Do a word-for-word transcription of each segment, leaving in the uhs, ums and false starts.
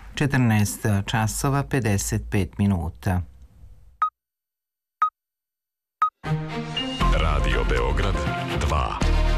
četrnaest časova pedeset pet minuta. Radio Beograd dva.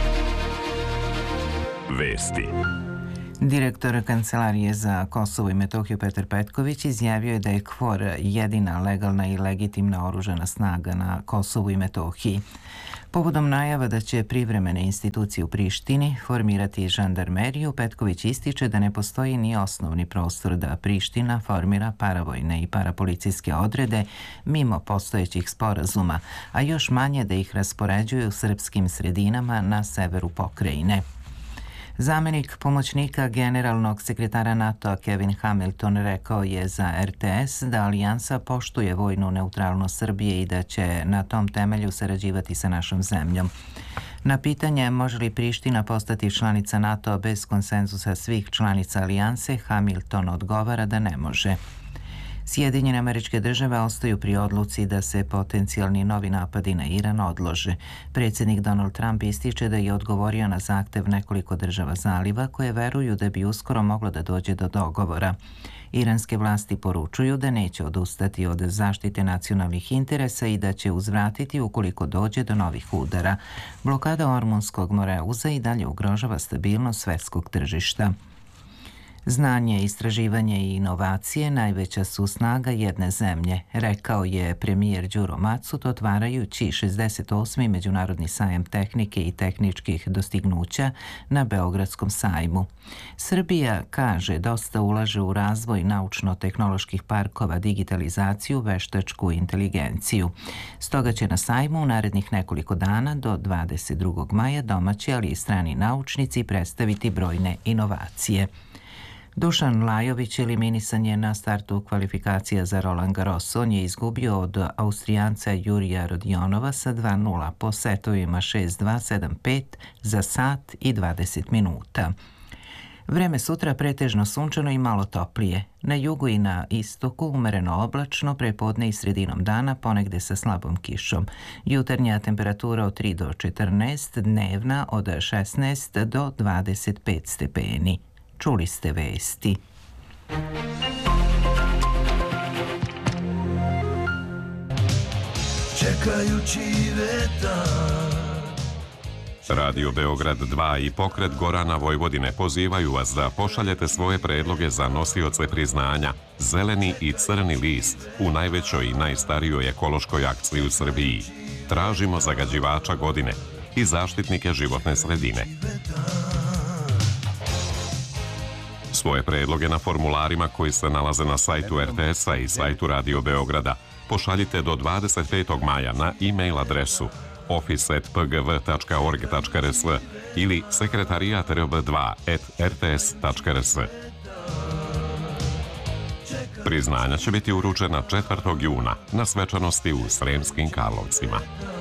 Vesti. Direktor Kancelarije za Kosovo i Metohiju Petar Petković izjavio je da je KFOR jedina legalna i legitimna oružana snaga na Kosovu i Metohiji. Povodom najava da će privremene institucije u Prištini formirati žandarmeriju, Petković ističe da ne postoji ni osnovni prostor da Priština formira paravojne i parapolicijske odrede mimo postojećih sporazuma, a još manje da ih raspoređuju u srpskim sredinama na severu pokrajine. Zamenik pomoćnika generalnog sekretara NATO-a Kevin Hamilton rekao je za R T S da alijansa poštuje vojnu neutralnost Srbije i da će na tom temelju sarađivati sa našom zemljom. Na pitanje može li Priština postati članica NATO-a bez konsenzusa svih članica alijanse, Hamilton odgovara da ne može. Sjedinjene Američke Države ostaju pri odluci da se potencijalni novi napadi na Iran odlože. Predsjednik Donald Trump ističe da je odgovorio na zahtev nekoliko država zaliva koje veruju da bi uskoro moglo da dođe do dogovora. Iranske vlasti poručuju da neće odustati od zaštite nacionalnih interesa i da će uzvratiti ukoliko dođe do novih udara. Blokada Ormunskog moreuza i dalje ugrožava stabilnost svetskog tržišta. Znanje, istraživanje i inovacije najveća su snaga jedne zemlje, rekao je premijer Đuro Macut otvarajući šezdeset osmi Međunarodni sajam tehnike i tehničkih dostignuća na Beogradskom sajmu. Srbija, kaže, dosta ulaže u razvoj naučno-tehnoloških parkova, digitalizaciju, veštačku inteligenciju. Stoga će na sajmu u narednih nekoliko dana do dvadeset drugog maja domaći, ali i strani naučnici predstaviti brojne inovacije. Dušan Lajović eliminisan je na startu kvalifikacija za Roland Garros. On je izgubio od Austrijanca Jurija Rodionova sa dva nula po setovima šest dva, sedam pet za sat i dvadeset minuta. Vreme sutra pretežno sunčano i malo toplije. Na jugu i na istoku umereno oblačno, prepodne i sredinom dana ponegde sa slabom kišom. Jutarnja temperatura od tri do četrnaest, dnevna od šesnaest do dvadeset pet stepeni. Čuli ste vesti. Čekajući vetar. Radio Beograd dva i pokret Gorana Vojvodine pozivaju vas da pošaljete svoje predloge za nosioce priznanja Zeleni i Crni list u najvećoj i najstarijoj ekološkoj akciji u Srbiji. Tražimo zagađivača godine i zaštitnike životne sredine. Svoje predloge na formularima koji se nalaze na sajtu R T S-a i sajtu Radio Beograda pošaljite do dvadeset petog maja na e-mail adresu office at p g v tačka org tačka r s ili sekretarijat r b dva at r t s tačka r s. Priznanja će biti uručena četvrtog juna na svečanosti u Sremskim Karlovcima.